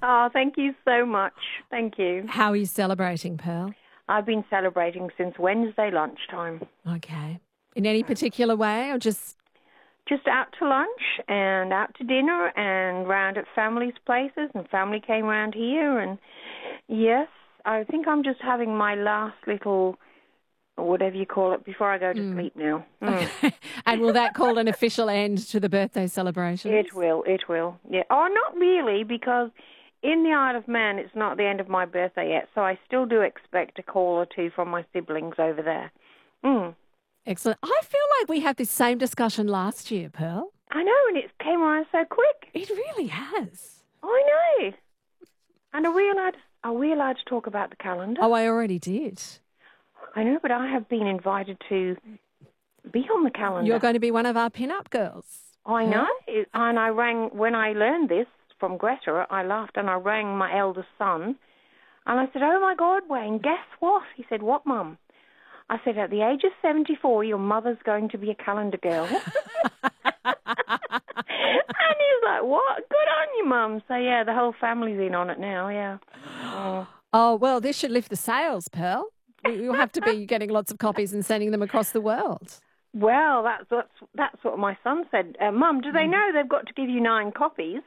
Oh, thank you so much. Thank you. How are you celebrating, Pearl? I've been celebrating since Wednesday lunchtime. Okay. In any particular way or just... Just out to lunch and out to dinner and round at families' places, and family came round here. And yes, I think I'm just having my last little, whatever you call it, before I go to sleep now. Okay. And will that call an official end to the birthday celebrations? It will. Yeah. Oh, not really, because in the Isle of Man, it's not the end of my birthday yet, so I still do expect a call or two from my siblings over there. Excellent. I feel like we had this same discussion last year, Pearl. I know, and it came around so quick. It really has. I know. And are we allowed to talk about the calendar? Oh, I already did. I know, but I have been invited to be on the calendar. You're going to be one of our pin-up girls. I know. And I rang, when I learned this from Greta, I laughed and I rang my eldest son. And I said, oh, my God, Wayne, guess what? He said, what, Mum? I said, at the age of 74, your mother's going to be a calendar girl. And he's like, what? Good on you, Mum. So, yeah, the whole family's in on it now, yeah. Oh, well, this should lift the sales, Pearl. You'll have to be getting lots of copies and sending them across the world. Well, that's what my son said. Mum, do they know they've got to give you 9 copies?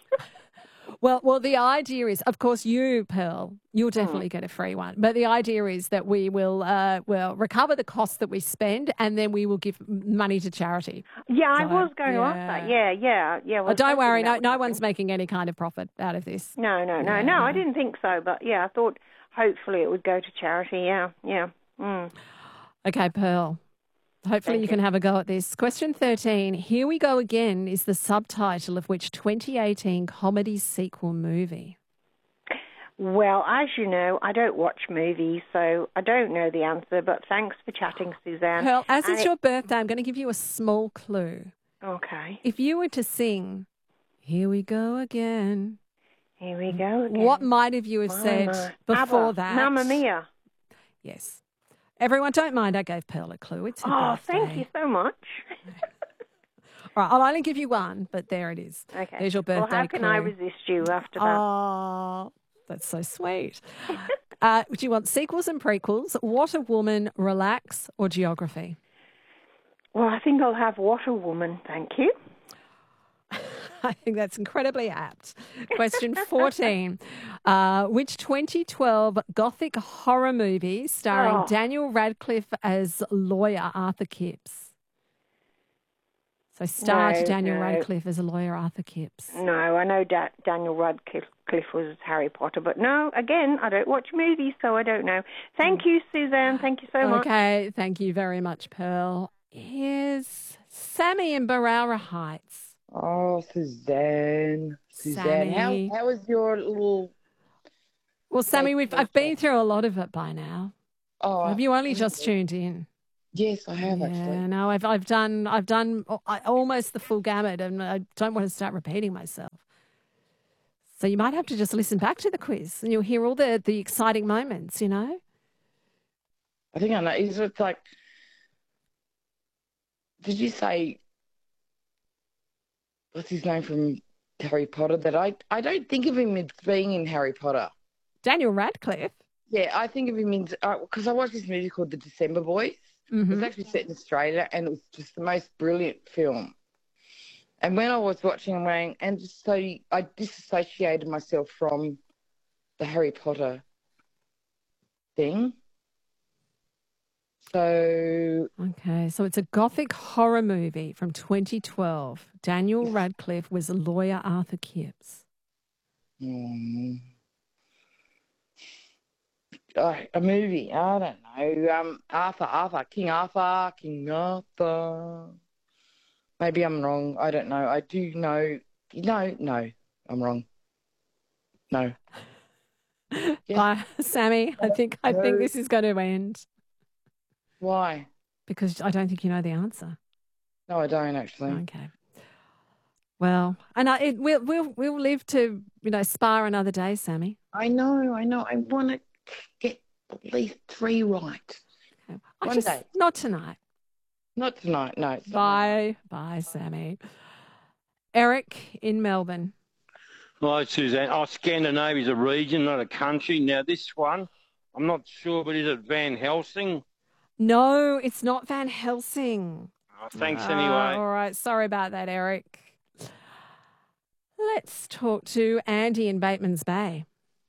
Well, the idea is, of course, you, Pearl, you'll definitely get a free one. But the idea is that we will recover the costs that we spend, and then we will give money to charity. Yeah, I was going to ask that. Yeah. Well, don't worry, no one's making any kind of profit out of this. No, I didn't think so. But, yeah, I thought hopefully it would go to charity, yeah. Okay, Pearl. Hopefully you can have a go at this. Question 13, Here We Go Again is the subtitle of which 2018 comedy sequel movie? Well, as you know, I don't watch movies, so I don't know the answer, but thanks for chatting, Suzanne. Pearl, as it's your birthday, I'm going to give you a small clue. Okay. If you were to sing, Here We Go Again. Here we go again. What might have you have said before that? Mamma Mia. Yes. Everyone, don't mind I gave Pearl a clue. It's her birthday. Thank you so much. All right, I'll only give you one, but there it is. Okay. There's your birthday Well, how can clue. I resist you after that? Oh, that's so sweet. Do you want sequels and prequels, What a Woman, Relax, or Geography? Well, I think I'll have What a Woman, thank you. I think that's incredibly apt. Question 14. Which 2012 gothic horror movie starring Daniel Radcliffe as lawyer Arthur Kipps? So Daniel Radcliffe as a lawyer Arthur Kipps. No, I know Daniel Radcliffe was Harry Potter, but no, again, I don't watch movies, so I don't know. Thank you, Suzanne. Thank you so much. Okay, thank you very much, Pearl. Here's Sammy in Barara Heights. Oh, Suzanne. Sammy. How was your little... Well, Sammy, I've been through a lot of it by now. Oh, have you only just tuned in? Yes, I have actually. No, I've done almost the full gamut, and I don't want to start repeating myself. So you might have to just listen back to the quiz, and you'll hear all the exciting moments. You know. I think I know. Is it like? Did you say? What's his name from Harry Potter? That I don't think of him as being in Harry Potter. Daniel Radcliffe. Yeah, I think of him in because I watched this movie called The December Boys. Mm-hmm. It was actually set in Australia, and it was just the most brilliant film. And when I was watching it, and just so I disassociated myself from the Harry Potter thing. So it's a gothic horror movie from 2012. Daniel Radcliffe was lawyer Arthur Kipps. A movie, I don't know. King Arthur. Maybe I'm wrong. I don't know. I do know. No, I'm wrong. No. Yes. Sammy, I think this is going to end. Why? Because I don't think you know the answer. No, I don't actually. Okay. Well, and we'll live to spar another day, Sammy. I know. I want to get at least 3 right. Okay. One day. Not tonight. Not tonight. No. Bye, Sammy. Eric in Melbourne. Hi, Suzanne. Oh, Scandinavia's a region, not a country. Now, this one, I'm not sure, but is it Van Helsing? No, it's not Van Helsing. Oh, thanks anyway. All right. Sorry about that, Eric. Let's talk to Andy in Bateman's Bay.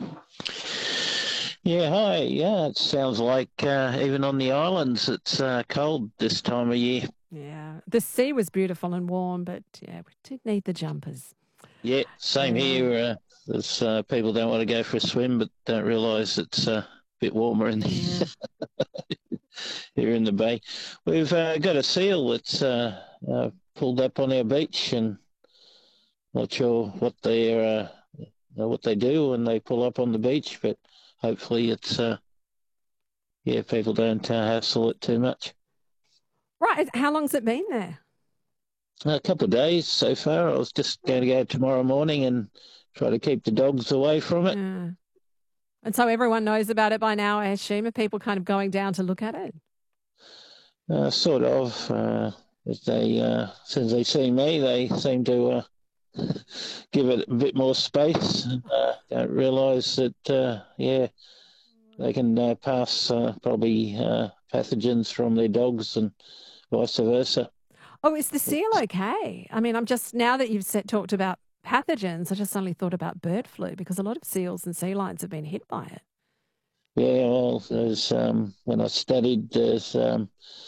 Yeah, hi. Yeah, it sounds like even on the islands it's cold this time of year. Yeah, the sea was beautiful and warm, but yeah, we did need the jumpers. Yeah, same here. There's people don't want to go for a swim, but don't realise it's a bit warmer in the here in the bay. We've got a seal that's pulled up on our beach, and not sure what they do when they pull up on the beach, but hopefully it's people don't hassle it too much. Right, how long's it been there? A couple of days so far. I was just going to go tomorrow morning and try to keep the dogs away from it. Yeah. And so everyone knows about it by now, I assume. Are people kind of going down to look at it? Sort of. As since they see me, they seem to give it a bit more space. Don't realise that, they can pass probably pathogens from their dogs and vice versa. Oh, is the seal okay? I mean, now that you've talked about pathogens, I just suddenly thought about bird flu because a lot of seals and sea lions have been hit by it. Yeah, well, there's when I studied, there's some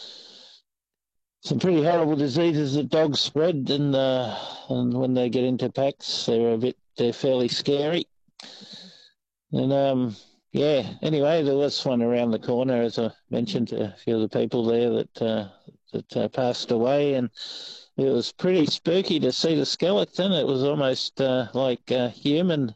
pretty horrible diseases that dogs spread, and when they get into packs, they're fairly scary. And anyway, there was one around the corner, as I mentioned to a few of the people there that passed away, and it was pretty spooky to see the skeleton. It was almost like human.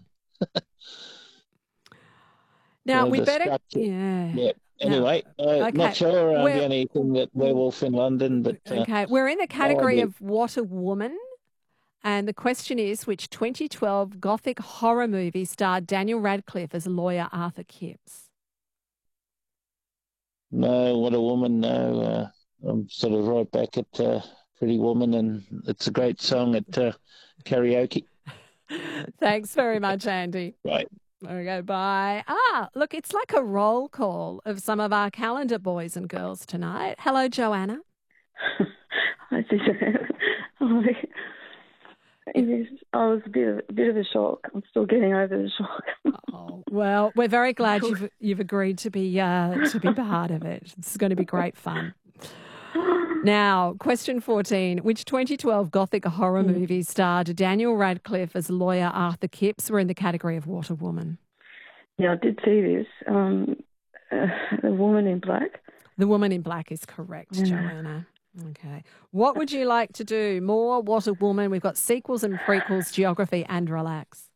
Now, we better... structure. Yeah. Anyway, okay. Not sure the only thing that werewolf in London, but... okay, we're in the category of What a Woman, and the question is, which 2012 Gothic horror movie starred Daniel Radcliffe as lawyer Arthur Kipps? No, What a Woman, no. I'm sort of right back at Pretty Woman, and it's a great song at karaoke. Thanks very much, Andy. Right. Okay, bye. Look, it's like a roll call of some of our calendar boys and girls tonight. Hello, Joanna. Hi, Suzanne. It was a bit of a shock. I'm still getting over the shock. Oh, well, we're very glad you've agreed to be part of it. It's going to be great fun. Now, question 14. Which 2012 Gothic horror movie starred Daniel Radcliffe as lawyer Arthur Kipps? We're in the category of What a Woman. Yeah, I did see this. The Woman in Black. The Woman in Black is correct, Joanna. Okay. What would you like to do? More What a Woman. We've got sequels and prequels, geography and relax.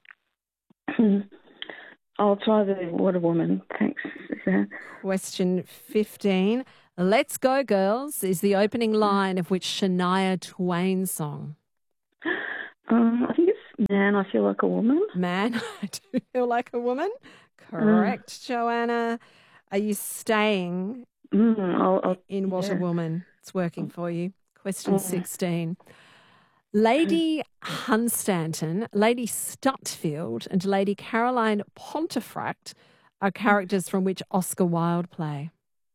I'll try the What a Woman. Thanks, Suzanne. Question 15. Let's Go Girls is the opening line of which Shania Twain song? I think it's Man, I Feel Like a Woman. Man, I Do Feel Like a Woman. Correct, Joanna. Are you staying in What a Woman? It's working for you. Question 16. Lady Hunstanton, Lady Stutfield and Lady Caroline Pontefract are characters from which Oscar Wilde play?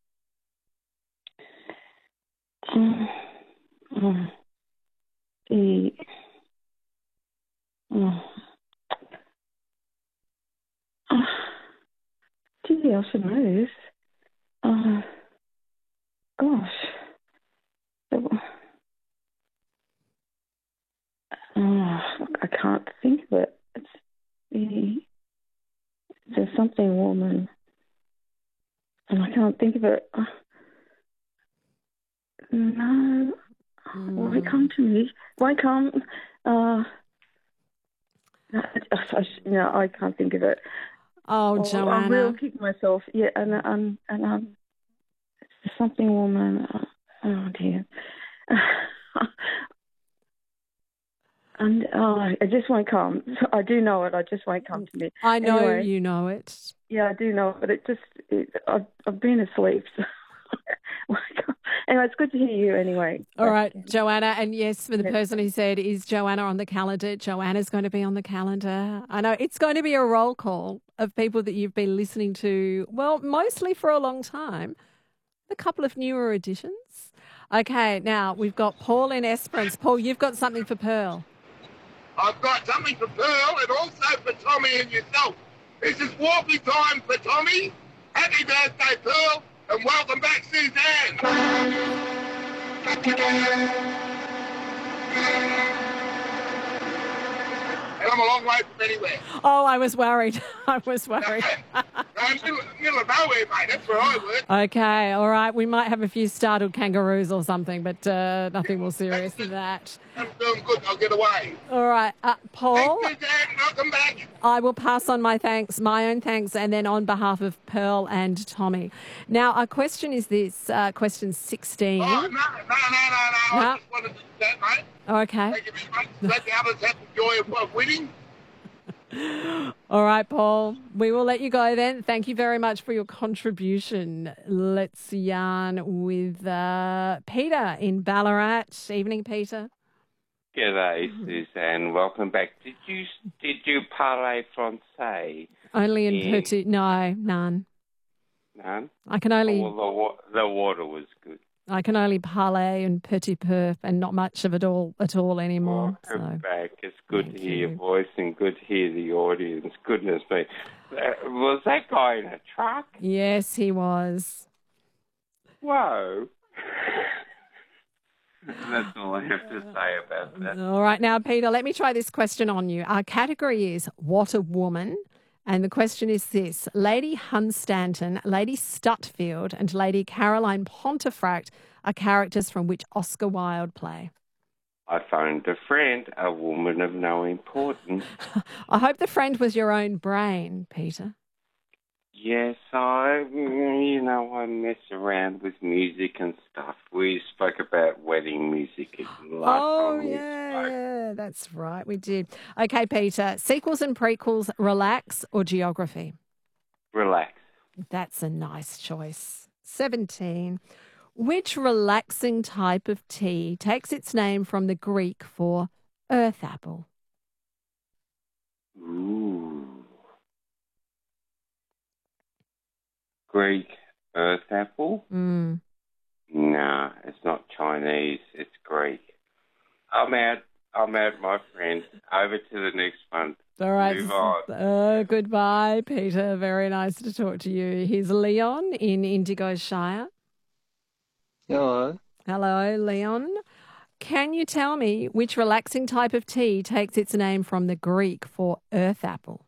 Gee, I should know this. Gosh. I can't think of it. There's something woman, and I can't think of it. No, why come to me? Why come? I can't think of it. Oh, Joanna, I'm real kicking myself. Yeah, and it's something woman. Oh dear. And it just won't come. I do know it. I just won't come to me. I know anyway, you know it. Yeah, I do know it. But I've been asleep. So Anyway, it's good to hear you anyway. All right, Joanna. And yes, for the person who said, is Joanna on the calendar? Joanna's going to be on the calendar. I know it's going to be a roll call of people that you've been listening to, well, mostly for a long time. A couple of newer additions. Okay, now we've got Paul in Esperance. Paul, you've got something for Pearl. I've got something for Pearl and also for Tommy and yourself. This is walkie time for Tommy. Happy birthday, Pearl, and welcome back, Suzanne. And I'm a long way from anywhere. Oh, I was worried. I was worried. I'm middle of nowhere, mate. That's where I work. Okay, all right. We might have a few startled kangaroos or something, but nothing more serious than that. I'm doing good. I'll get away. All right, Paul. Thanks, Suzanne. Welcome back. I will pass on my thanks, my own thanks, and then on behalf of Pearl and Tommy. Now, our question is this, question 16. Oh, no. I just wanted to do that, mate. Okay. Thank you very much. Let the others have the joy of winning. All right, Paul. We will let you go then. Thank you very much for your contribution. Let's yarn with Peter in Ballarat. Evening, Peter. G'day, Suzanne. Welcome back. Did you parler français? Only in petit. No, none. None? I can only. Well, the water was good. I can only parler and petit peu and not much of it all at all anymore. Welcome back. It's good to hear your voice and good to hear the audience. Goodness me. Was that guy in a truck? Yes, he was. Whoa. That's all I have to say about that. All right. Now, Peter, let me try this question on you. Our category is What a Woman. And the question is this. Lady Hunstanton, Lady Stutfield and Lady Caroline Pontefract are characters from which Oscar Wilde play? I phoned a friend, a woman of no importance. I hope the friend was your own brain, Peter. Yes, I mess around with music and stuff. We spoke about wedding music last time. Yeah, that's right, we did. Okay, Peter, sequels and prequels, relax or geography? Relax. That's a nice choice. 17. Which relaxing type of tea takes its name from the Greek for earth apple? Ooh. Greek earth apple? Mm. Nah, it's not Chinese. It's Greek. I'm out, my friend. Over to the next one. All right. Move on. Goodbye, Peter. Very nice to talk to you. Here's Leon in Indigo Shire. Hello. Hello, Leon. Can you tell me which relaxing type of tea takes its name from the Greek for earth apple?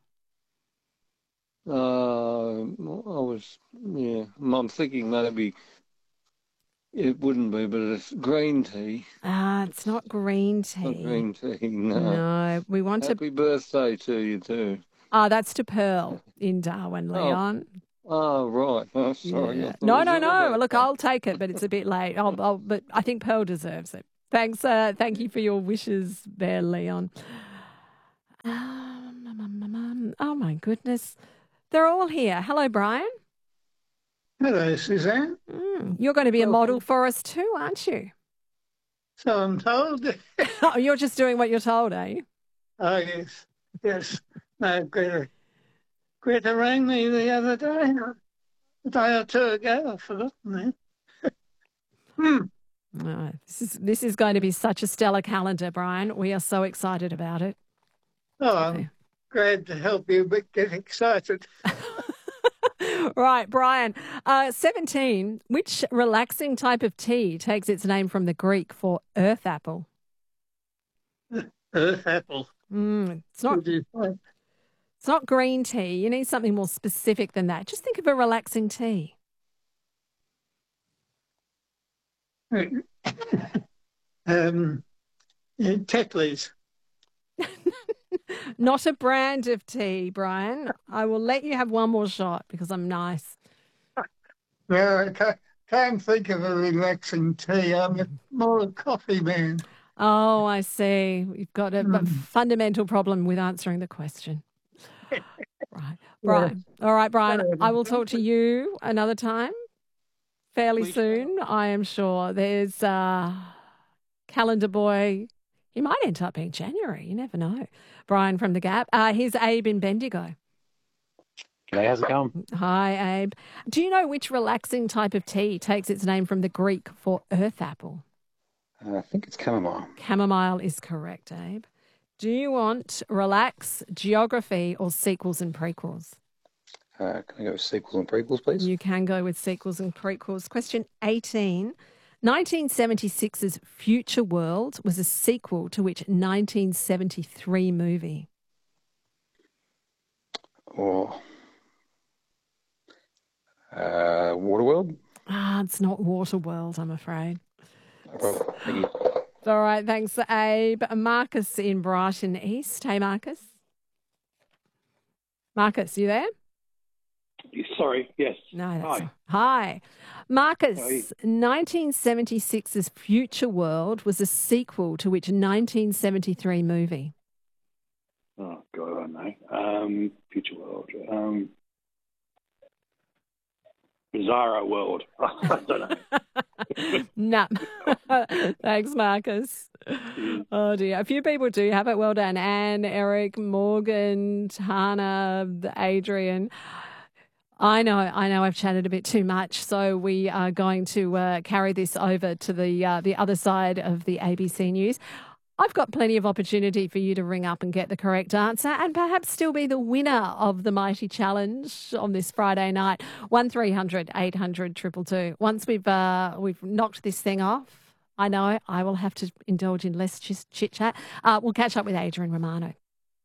I'm thinking maybe it wouldn't be, but it's green tea. It's not green tea. Not green tea, no. No, we want Happy birthday to you too. That's to Pearl in Darwin, Leon. Oh, right. Oh, sorry. Yeah. No. Look, I'll take it, but it's a bit late. But I think Pearl deserves it. Thanks. Thank you for your wishes there, Leon. Oh, my goodness. They're all here. Hello, Brian. Hello, Suzanne. You're going to be a model for us too, aren't you? So I'm told. Oh, you're just doing what you're told, are you? Oh, yes. Yes. No, Greta rang me the other day, a day or two ago. I've forgotten that. Oh, this is going to be such a stellar calendar, Brian. We are so excited about it. Oh, I'm glad to help you, but get excited. Right, Brian. 17. Which relaxing type of tea takes its name from the Greek for earth apple? Earth apple. It's not green tea. You need something more specific than that. Just think of a relaxing tea. Tetley's. Not a brand of tea, Brian. I will let you have one more shot because I'm nice. No, I can't think of a relaxing tea. I'm more a coffee man. Oh, I see. You've got a fundamental problem with answering the question. Right. Brian. All right, Brian. I will talk to you another time. fairly soon, I am sure. There's Calendar Boy. He might end up being January. You never know. Brian from The Gap. Here's Abe in Bendigo. G'day, how's it going? Hi, Abe. Do you know which relaxing type of tea takes its name from the Greek for earth apple? I think it's chamomile. Chamomile is correct, Abe. Do you want relax, geography, or sequels and prequels? Can I go with sequels and prequels, please? You can go with sequels and prequels. Question 18. 1976's Future World was a sequel to which 1973 movie? Or Waterworld? It's not Waterworld, I'm afraid. Oh, thank you. All right, thanks, Abe. Marcus in Brighton East. Hey, Marcus. Marcus, you there? Sorry, yes. No, that's Hi. Hi. Marcus, 1976's Future World was a sequel to which 1973 movie? Oh, God, I don't know. Future World. Bizarro World. I don't know. No. Thanks, Marcus. Oh, dear. A few people do have it. Well done. Anne, Eric, Morgan, Tana, Adrian. I know I've chatted a bit too much, so we are going to carry this over to the other side of the ABC News. I've got plenty of opportunity for you to ring up and get the correct answer and perhaps still be the winner of the Mighty Challenge on this Friday night. 1300 800 222. Once we've knocked this thing off, I know I will have to indulge in less chit-chat. We'll catch up with Adrian Romano.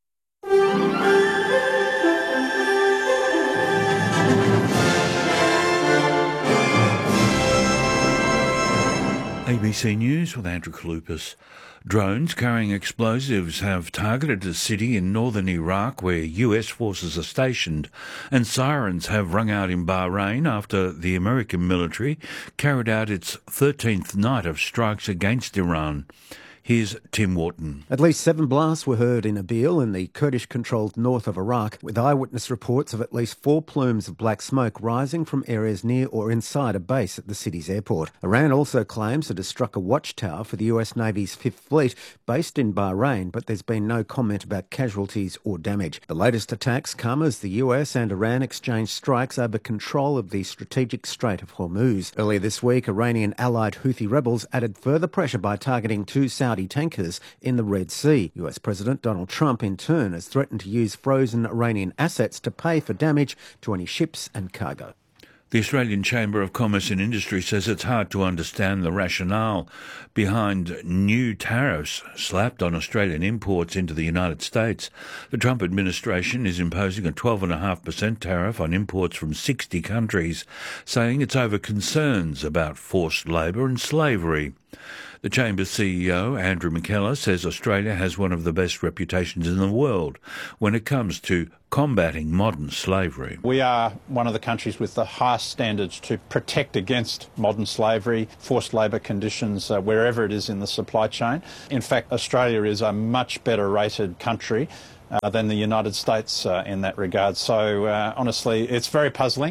ABC News with Andrew Kalupas. Drones carrying explosives have targeted a city in northern Iraq where US forces are stationed, and sirens have rung out in Bahrain after the American military carried out its 13th night of strikes against Iran. Here's Tim Wharton. At least 7 blasts were heard in Erbil in the Kurdish-controlled north of Iraq, with eyewitness reports of at least 4 plumes of black smoke rising from areas near or inside a base at the city's airport. Iran also claims it has struck a watchtower for the US Navy's 5th Fleet, based in Bahrain, but there's been no comment about casualties or damage. The latest attacks come as the US and Iran exchanged strikes over control of the strategic Strait of Hormuz. Earlier this week, Iranian allied Houthi rebels added further pressure by targeting 2 Saudi tankers in the Red Sea. US President Donald Trump, in turn, has threatened to use frozen Iranian assets to pay for damage to any ships and cargo. The Australian Chamber of Commerce and Industry says it's hard to understand the rationale behind new tariffs slapped on Australian imports into the United States. The Trump administration is imposing a 12.5% tariff on imports from 60 countries, saying it's over concerns about forced labour and slavery. The Chamber's CEO, Andrew McKellar, says Australia has one of the best reputations in the world when it comes to combating modern slavery. We are one of the countries with the highest standards to protect against modern slavery, forced labour conditions, wherever it is in the supply chain. In fact, Australia is a much better rated country than the United States in that regard. So, honestly, it's very puzzling.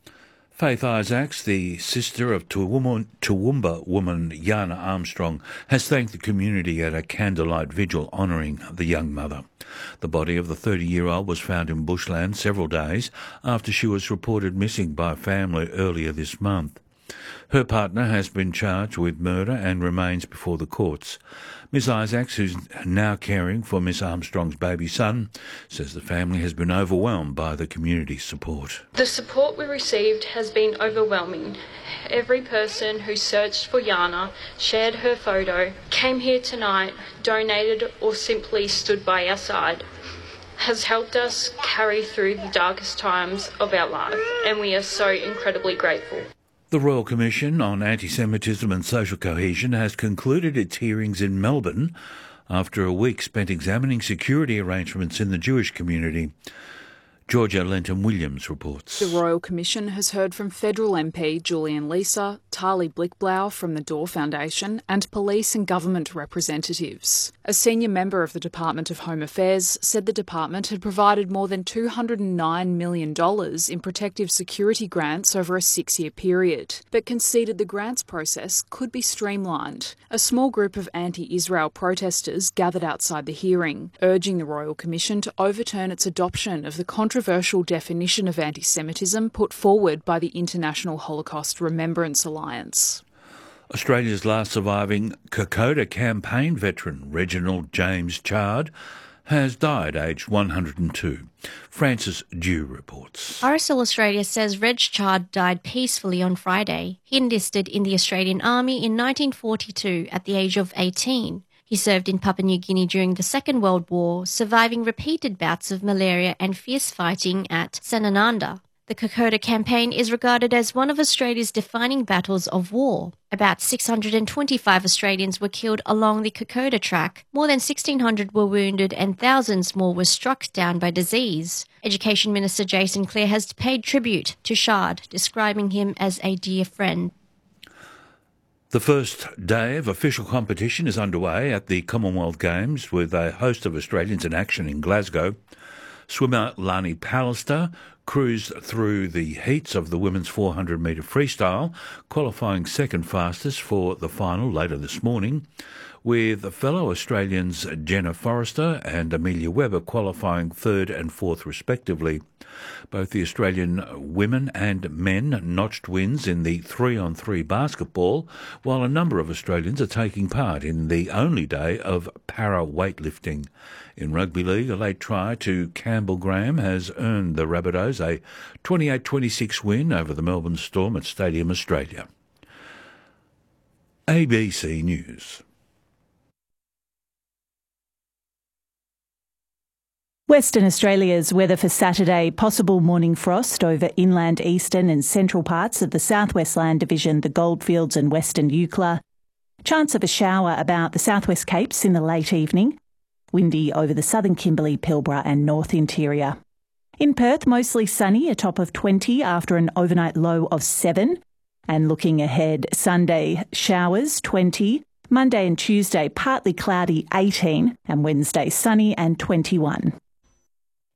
Faith Isaacs, the sister of Toowoomba woman Yana Armstrong, has thanked the community at a candlelight vigil honouring the young mother. The body of the 30-year-old was found in bushland several days after she was reported missing by family earlier this month. Her partner has been charged with murder and remains before the courts. Miss Isaacs, who's now caring for Miss Armstrong's baby son, says the family has been overwhelmed by the community's support. The support we received has been overwhelming. Every person who searched for Yana, shared her photo, came here tonight, donated or simply stood by our side, has helped us carry through the darkest times of our life, and we are so incredibly grateful. The Royal Commission on Anti-Semitism and Social Cohesion has concluded its hearings in Melbourne after a week spent examining security arrangements in the Jewish community. Georgia Lenton-Williams reports. The Royal Commission has heard from federal MP Julian Leeser, Tali Blickblau from the Door Foundation, and police and government representatives. A senior member of the Department of Home Affairs said the department had provided more than $209 million in protective security grants over a 6-year period, but conceded the grants process could be streamlined. A small group of anti-Israel protesters gathered outside the hearing, urging the Royal Commission to overturn its adoption of the controversial definition of anti-Semitism put forward by the International Holocaust Remembrance Alliance. Australia's last surviving Kokoda campaign veteran, Reginald James Chard, has died aged 102. Frances Dew reports. RSL Australia says Reg Chard died peacefully on Friday. He enlisted in the Australian Army in 1942 at the age of 18. He served in Papua New Guinea during the Second World War, surviving repeated bouts of malaria and fierce fighting at Sanananda. The Kokoda campaign is regarded as one of Australia's defining battles of war. About 625 Australians were killed along the Kokoda track, more than 1,600 were wounded and thousands more were struck down by disease. Education Minister Jason Clare has paid tribute to Chard, describing him as a dear friend. The first day of official competition is underway at the Commonwealth Games with a host of Australians in action in Glasgow. Swimmer Lani Pallister cruised through the heats of the women's 400-metre freestyle, qualifying second fastest for the final later this morning, with fellow Australians Jenna Forrester and Amelia Webber qualifying third and fourth respectively. Both the Australian women and men notched wins in the 3-on-3 basketball, while a number of Australians are taking part in the only day of para-weightlifting. In rugby league, a late try to Campbell Graham has earned the Rabbitohs a 28-26 win over the Melbourne Storm at Stadium Australia. ABC News. Western Australia's weather for Saturday: possible morning frost over inland eastern and central parts of the Southwest Land Division, the Goldfields and Western Eucla. Chance of a shower about the Southwest Capes in the late evening. Windy over the southern Kimberley, Pilbara and North Interior. In Perth, mostly sunny, a top of 20 after an overnight low of 7. And looking ahead, Sunday, showers 20. Monday and Tuesday, partly cloudy 18. And Wednesday, sunny and 21.